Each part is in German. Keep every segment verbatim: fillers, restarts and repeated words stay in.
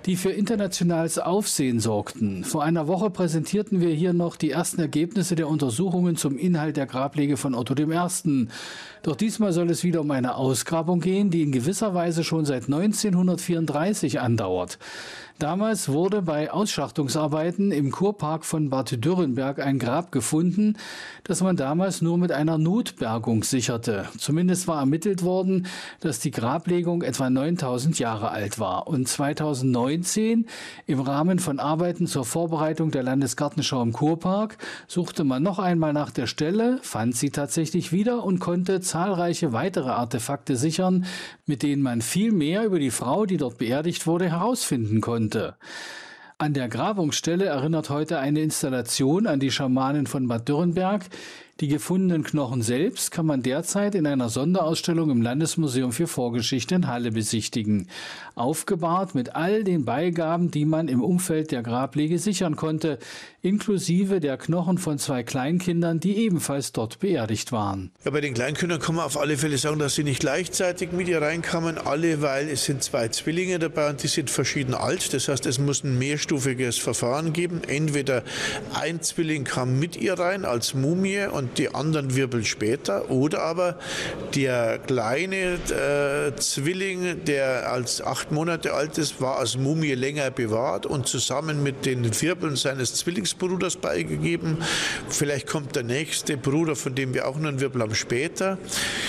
die für internationales Aufsehen sorgten. Vor einer Woche präsentierten wir hier noch die ersten Ergebnisse der Untersuchungen zum Inhalt der Grablege von Otto dem Ersten. Doch diesmal soll es wieder um eine Ausgrabung gehen, die in gewisser Weise schon seit neunzehnhundertvierunddreißig andauert. Damals wurde bei Ausschachtungsarbeiten im Kurpark von Bad Dürrenberg ein Grab gefunden, das man damals nur mit einer Notbergung sicherte. Zumindest war ermittelt worden, dass die Grablegung etwa neuntausend Jahre alt war. Und zweitausendneunzehn, im Rahmen von Arbeiten zur Vorbereitung der Landesgartenschau im Kurpark, suchte man noch einmal nach der Stelle, fand sie tatsächlich wieder und konnte zahlreiche weitere Artefakte sichern, mit denen man viel mehr über die Frau, die dort beerdigt wurde, herausfinden konnte. An der Grabungsstelle erinnert heute eine Installation an die Schamanen von Bad Dürrenberg. Die gefundenen Knochen selbst kann man derzeit in einer Sonderausstellung im Landesmuseum für Vorgeschichte in Halle besichtigen. Aufgebahrt mit all den Beigaben, die man im Umfeld der Grablege sichern konnte, inklusive der Knochen von zwei Kleinkindern, die ebenfalls dort beerdigt waren. Ja, bei den Kleinkindern kann man auf alle Fälle sagen, dass sie nicht gleichzeitig mit ihr reinkamen, alle, weil es sind zwei Zwillinge dabei und die sind verschieden alt. Das heißt, es muss ein mehrstufiges Verfahren geben. Entweder ein Zwilling kam mit ihr rein als Mumie und die anderen Wirbel später, oder aber der kleine äh, Zwilling, der als acht Monate alt ist, war als Mumie länger bewahrt und zusammen mit den Wirbeln seines Zwillingsbruders beigegeben. Vielleicht kommt der nächste Bruder, von dem wir auch noch einen Wirbel haben, später.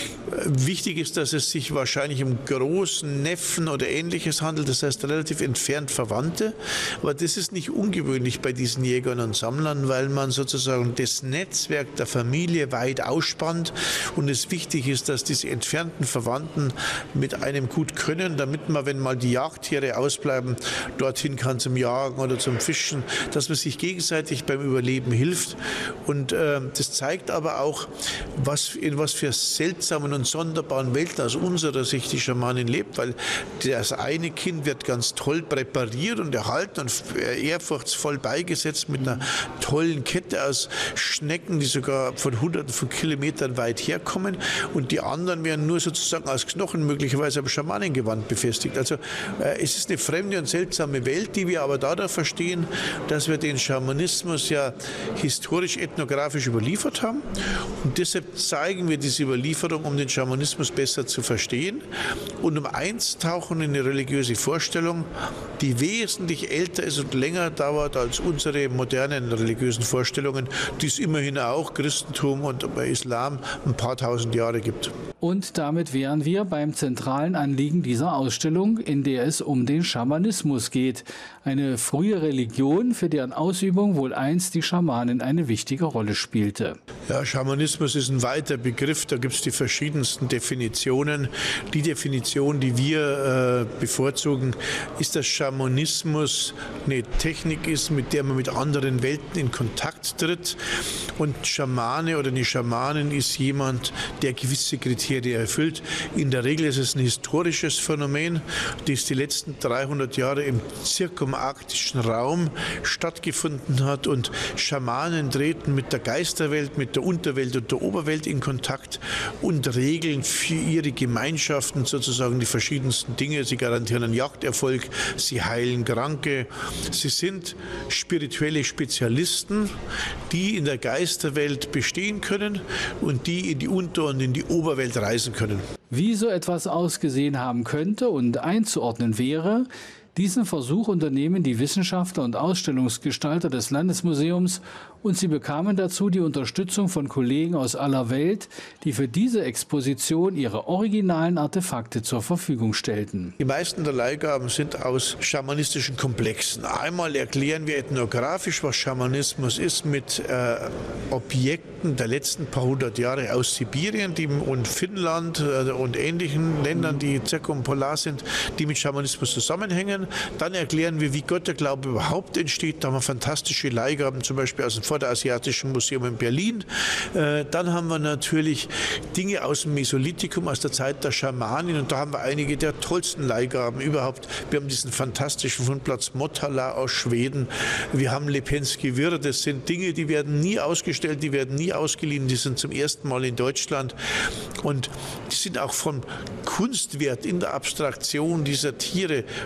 Wichtig ist, dass es sich wahrscheinlich um großen Neffen oder Ähnliches handelt, das heißt relativ entfernt Verwandte. Aber das ist nicht ungewöhnlich bei diesen Jägern und Sammlern, weil man sozusagen das Netzwerk der Familie weit ausspannt und es wichtig ist, dass diese entfernten Verwandten mit einem gut können, damit man, wenn mal die Jagdtiere ausbleiben, dorthin kann zum Jagen oder zum Fischen, dass man sich gegenseitig beim Überleben hilft. Und äh, das zeigt aber auch, was, in was für seltsamen und sonderbaren Welten aus unserer Sicht die Schamanin lebt, weil das eine Kind wird ganz toll präpariert und erhalten und ehrfurchtsvoll beigesetzt mit einer tollen Kette aus Schnecken, die sogar von hunderten von Kilometern weit herkommen, und die anderen werden nur sozusagen als Knochen möglicherweise am Schamanengewand befestigt. Also äh, es ist eine fremde und seltsame Welt, die wir aber dadurch verstehen, dass wir den Schamanismus ja historisch-ethnografisch überliefert haben, und deshalb zeigen wir diese Überlieferung, um den Schamanismus besser zu verstehen und um einzutauchen in eine religiöse Vorstellung, die wesentlich älter ist und länger dauert als unsere modernen religiösen Vorstellungen, die es immerhin auch Christentum und Islam ein paar tausend Jahre gibt. Und damit wären wir beim zentralen Anliegen dieser Ausstellung, in der es um den Schamanismus geht. Eine frühe Religion, für deren Ausübung wohl einst die Schamanin eine wichtige Rolle spielte. Ja, Schamanismus ist ein weiter Begriff, da gibt es die verschiedensten Definitionen. Die Definition, die wir äh, bevorzugen, ist, dass Schamanismus eine Technik ist, mit der man mit anderen Welten in Kontakt tritt. Und Schamane oder eine Schamanin ist jemand, der gewisse Kriterien erfüllt. In der Regel ist es ein historisches Phänomen, das die letzten dreihundert Jahre im zirkumarktischen Raum stattgefunden hat. Und Schamanen treten mit der Geisterwelt, mit der Unterwelt und der Oberwelt in Kontakt und regeln für ihre Gemeinschaften sozusagen die verschiedensten Dinge. Sie garantieren einen Jagderfolg, sie heilen Kranke. Sie sind spirituelle Spezialisten, die in der Geisterwelt bestehen können und die in die Unter- und in die Oberwelt reisen können. Wie so etwas ausgesehen haben könnte und einzuordnen wäre, diesen Versuch unternehmen die Wissenschaftler und Ausstellungsgestalter des Landesmuseums, und sie bekamen dazu die Unterstützung von Kollegen aus aller Welt, die für diese Exposition ihre originalen Artefakte zur Verfügung stellten. Die meisten der Leihgaben sind aus schamanistischen Komplexen. Einmal erklären wir ethnografisch, was Schamanismus ist, mit äh, Objekten der letzten paar hundert Jahre aus Sibirien die, und Finnland äh, und ähnlichen Ländern, die zirkumpolar sind, die mit Schamanismus zusammenhängen. Dann erklären wir, wie Götterglaube überhaupt entsteht. Da haben wir fantastische Leihgaben, zum Beispiel aus dem Vorderasiatischen Museum in Berlin. Äh, dann haben wir natürlich Dinge aus dem Mesolithikum, aus der Zeit der Schamanen. Und da haben wir einige der tollsten Leihgaben überhaupt. Wir haben diesen fantastischen Fundplatz Motala aus Schweden. Wir haben Lepenski Vir. Das sind Dinge, die werden nie ausgestellt, die werden nie ausgeliehen. Die sind zum ersten Mal in Deutschland. Und die sind auch vom Kunstwert in der Abstraktion dieser Tiere unglaublich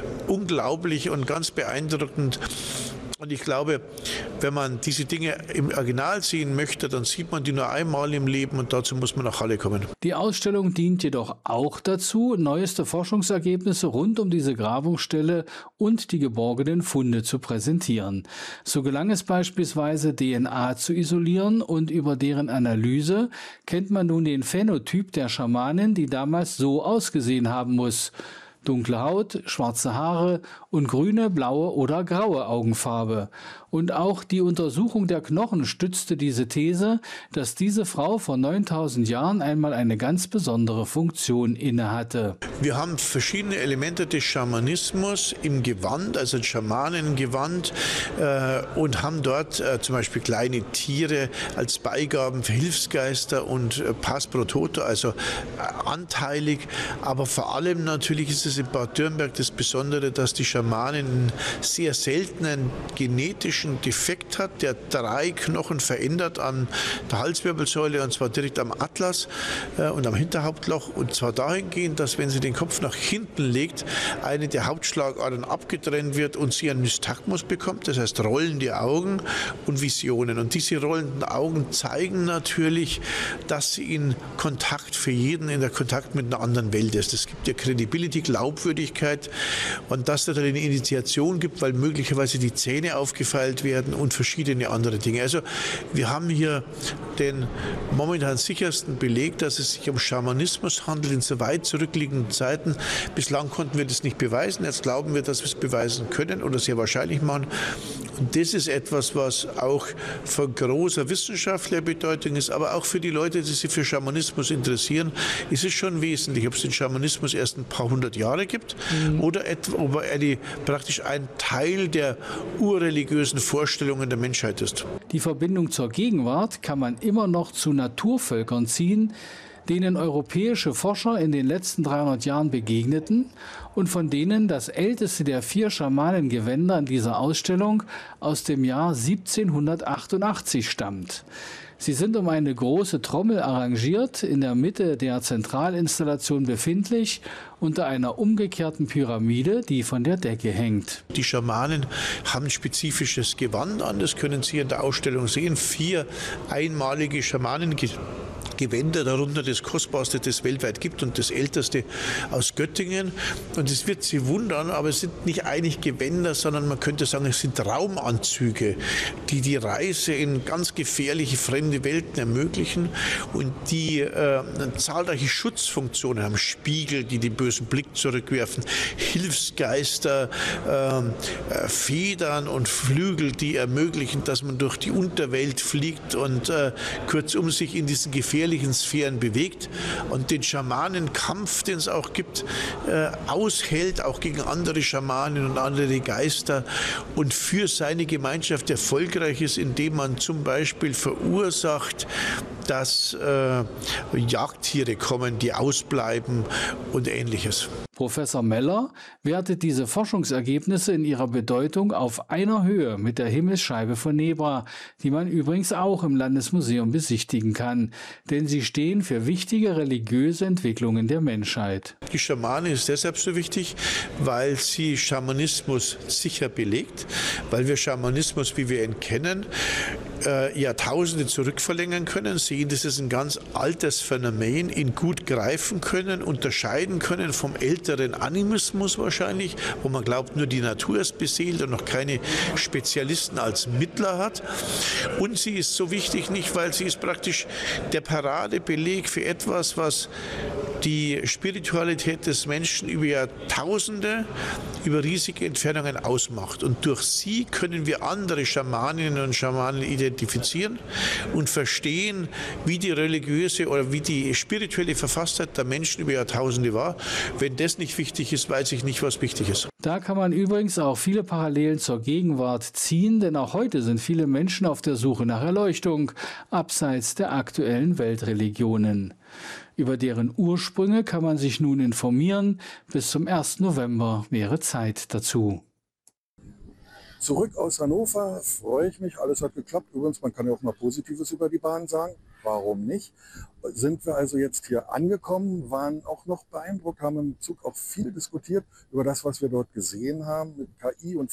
unglaublich und ganz beeindruckend. Und ich glaube, wenn man diese Dinge im Original sehen möchte, dann sieht man die nur einmal im Leben und dazu muss man nach Halle kommen. Die Ausstellung dient jedoch auch dazu, neueste Forschungsergebnisse rund um diese Grabungsstelle und die geborgenen Funde zu präsentieren. So gelang es beispielsweise, D N A zu isolieren und über deren Analyse kennt man nun den Phänotyp der Schamanin, die damals so ausgesehen haben muss. Dunkle Haut, schwarze Haare und grüne, blaue oder graue Augenfarbe. Und auch die Untersuchung der Knochen stützte diese These, dass diese Frau vor neuntausend Jahren einmal eine ganz besondere Funktion innehatte. Wir haben verschiedene Elemente des Schamanismus im Gewand, also ein Schamanengewand, äh, und haben dort äh, zum Beispiel kleine Tiere als Beigaben für Hilfsgeister und äh, Pass pro Toto, also äh, anteilig. Aber vor allem natürlich ist es in Bad Dürnberg das Besondere, dass die Schamanin einen sehr seltenen genetischen Defekt hat, der drei Knochen verändert an der Halswirbelsäule, und zwar direkt am Atlas äh, und am Hinterhauptloch, und zwar dahingehend, dass wenn sie den Kopf nach hinten legt, eine der Hauptschlagadern abgetrennt wird und sie einen Nystagmus bekommt, das heißt rollende Augen und Visionen. Und diese rollenden Augen zeigen natürlich, dass sie in Kontakt für jeden, in der Kontakt mit einer anderen Welt ist. Es gibt ja Credibility, Glaubwürdigkeit, und dass es da eine Initiation gibt, weil möglicherweise die Zähne aufgefeilt werden und verschiedene andere Dinge. Also wir haben hier den momentan sichersten Beleg, dass es sich um Schamanismus handelt in so weit zurückliegenden Zeiten. Bislang konnten wir das nicht beweisen. Jetzt glauben wir, dass wir es beweisen können oder sehr wahrscheinlich machen. Und das ist etwas, was auch von großer wissenschaftlicher Bedeutung ist, aber auch für die Leute, die sich für Schamanismus interessieren, ist es schon wesentlich, ob es den Schamanismus erst ein paar hundert Jahre gibt mhm. oder etwa, ob er eine, praktisch ein Teil der urreligiösen Vorstellungen der Menschheit ist. Die Verbindung zur Gegenwart kann man immer noch zu Naturvölkern ziehen, denen europäische Forscher in den letzten dreihundert Jahren begegneten und von denen das älteste der vier Schamanengewänder in dieser Ausstellung aus dem Jahr siebzehnhundertachtundachtzig stammt. Sie sind um eine große Trommel arrangiert, in der Mitte der Zentralinstallation befindlich, unter einer umgekehrten Pyramide, die von der Decke hängt. Die Schamanen haben ein spezifisches Gewand an, das können Sie in der Ausstellung sehen. Vier einmalige Schamanengewänder, darunter das kostbarste, das es weltweit gibt und das älteste aus Göttingen. Und es wird Sie wundern, aber es sind nicht eigentlich Gewänder, sondern man könnte sagen, es sind Raumanzüge, die die Reise in ganz gefährliche fremde Welten ermöglichen und die äh, zahlreiche Schutzfunktionen haben. Spiegel, die den bösen Blick zurückwerfen, Hilfsgeister, äh, Federn und Flügel, die ermöglichen, dass man durch die Unterwelt fliegt und äh, kurzum sich in diesen gefährlichen Sphären bewegt und den Schamanenkampf, den es auch gibt, äh, aushält, auch gegen andere Schamanen und andere Geister und für seine Gemeinschaft erfolgreich ist, indem man zum Beispiel verursacht, dass äh, Jagdtiere kommen, die ausbleiben und Ähnliches. Professor Meller wertet diese Forschungsergebnisse in ihrer Bedeutung auf einer Höhe mit der Himmelsscheibe von Nebra, die man übrigens auch im Landesmuseum besichtigen kann, denn sie stehen für wichtige religiöse Entwicklungen der Menschheit. Die Schamane ist deshalb so wichtig, weil sie Schamanismus sicher belegt, weil wir Schamanismus, wie wir ihn kennen, äh, Jahrtausende zurückverlängern können, sehen, das ist ein ganz altes Phänomen, ihn gut greifen können, unterscheiden können vom älteren Animismus wahrscheinlich, wo man glaubt, nur die Natur ist beseelt und noch keine Spezialisten als Mittler hat. Und sie ist so wichtig nicht, weil sie ist praktisch der Paradebeleg für etwas, was die Spiritualität des Menschen über Jahrtausende, über riesige Entfernungen ausmacht. Und durch sie können wir andere Schamaninnen und Schamanen identifizieren und verstehen, wie die religiöse oder wie die spirituelle Verfasstheit der Menschen über Jahrtausende war. Wenn das nicht wichtig ist, weiß ich nicht, was wichtig ist. Da kann man übrigens auch viele Parallelen zur Gegenwart ziehen, denn auch heute sind viele Menschen auf der Suche nach Erleuchtung, abseits der aktuellen Weltreligionen. Über deren Ursprünge kann man sich nun informieren. Bis zum ersten November wäre Zeit dazu. Zurück aus Hannover freue ich mich, alles hat geklappt. Übrigens, man kann ja auch mal Positives über die Bahn sagen. warum nicht? Sind wir also jetzt hier angekommen, waren auch noch beeindruckt, haben im Zug auch viel diskutiert über das, was wir dort gesehen haben mit K I und